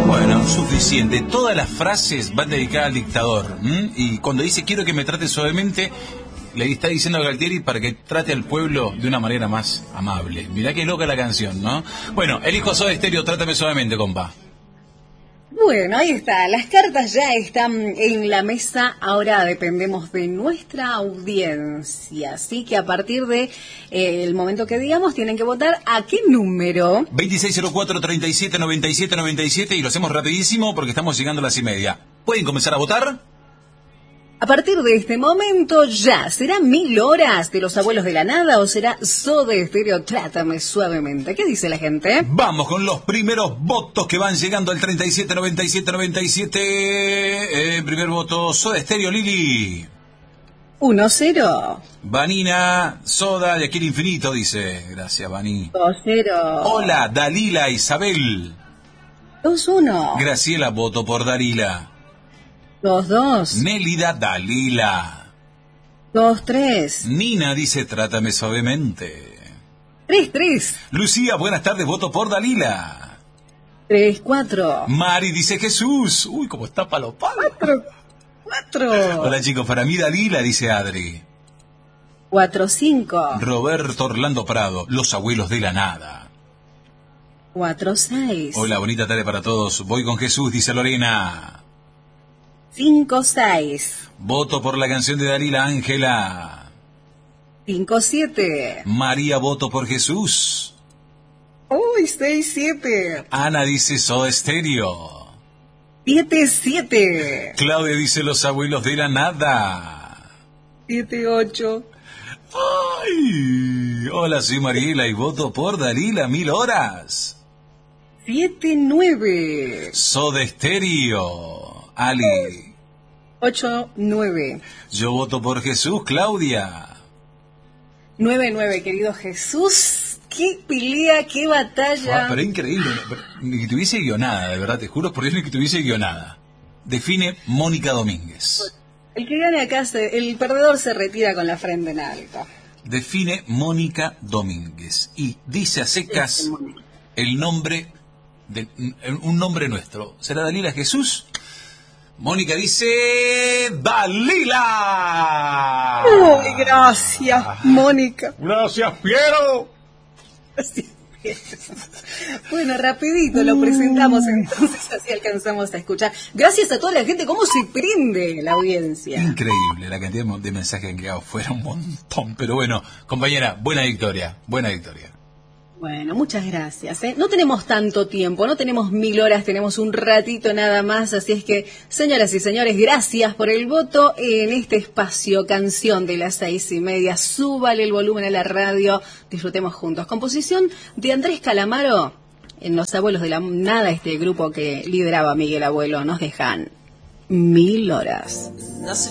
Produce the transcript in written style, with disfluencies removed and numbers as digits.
Bueno, suficiente. Todas las frases van dedicadas al dictador. Y cuando dice quiero que me trate suavemente, le está diciendo a Galtieri para que trate al pueblo de una manera más amable. Mirá qué loca la canción, ¿no? Bueno, elijo Soda Stereo, trátame suavemente, compa. Bueno, ahí está. Las cartas ya están en la mesa. Ahora dependemos de nuestra audiencia. Así que a partir de el momento que digamos, tienen que votar a qué número. 2604-379797 y lo hacemos rapidísimo porque estamos llegando a las 1:30. ¿Pueden comenzar a votar? A partir de este momento ya, ¿será 1000 horas de los abuelos de la nada o será Soda Stereo, trátame suavemente? ¿Qué dice la gente? Vamos con los primeros votos que van llegando al 379797. Primer voto, Soda Stereo, Lili. 1-0. Vanina, Soda, de aquí al infinito, dice. Gracias, Vani. 2-0. Hola, Dalila, Isabel. 2-1. Graciela, voto por Dalila. 2-2. Nélida, Dalila. 2-3. Nina dice, trátame suavemente. 3-3. Lucía, buenas tardes, voto por Dalila. 3-4. Mari dice Jesús. Uy, cómo está palo palo. 4. Hola chicos, para mí Dalila, dice Adri. 4-5. Roberto Orlando Prado, los abuelos de la nada. 4-6. Hola, bonita tarde para todos. Voy con Jesús, dice Lorena. 5-6. Voto por la canción de Dalila, Ángela. 5-7. María, voto por Jesús. Uy, 6-7. Ana dice Soda Stereo. 7-7. Claudia dice los abuelos de la nada. 7-8. Ay, hola, soy Mariela y voto por Dalila, 1000 horas. 7-9. Soda Stereo. Ali. 8-9. Yo voto por Jesús, Claudia. 9-9, querido Jesús. Qué pelea, qué batalla. Pero increíble. Ni que tuviese guionada, de verdad, te juro por Dios, ni que tuviese guionada. Define Mónica Domínguez. El que gane acá, el perdedor se retira con la frente en alto. Define Mónica Domínguez. Y dice a secas el nombre, un nombre nuestro. ¿Será Dalila Jesús? Mónica dice Dalila. Uy, gracias, Mónica. Gracias, Piero. Gracias, Piero. Bueno, rapidito lo presentamos entonces, así alcanzamos a escuchar. Gracias a toda la gente, cómo se prende la audiencia. Increíble, la cantidad de mensajes que han quedado fuera, un montón. Pero bueno, compañera, buena victoria, buena victoria. Bueno, muchas gracias. No tenemos tanto tiempo, no tenemos 1000 horas, tenemos un ratito nada más, así es que, señoras y señores, gracias por el voto en este espacio Canción de las 6:30. Súbale el volumen a la radio, disfrutemos juntos. Composición de Andrés Calamaro en Los Abuelos de la Nada, este grupo que lideraba Miguel Abuelo. Nos dejan 1000 horas.